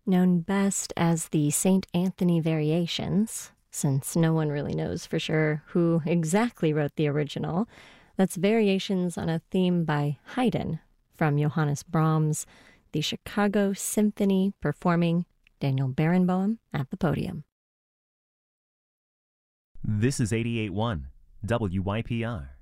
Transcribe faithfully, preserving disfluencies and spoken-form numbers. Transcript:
Known best as the Saint Anthony Variations, since no one really knows for sure who exactly wrote the original. That's variations on a theme by Haydn from Johannes Brahms, the Chicago Symphony performing Daniel Barenboim at the podium. This is eighty-eight point one W Y P R.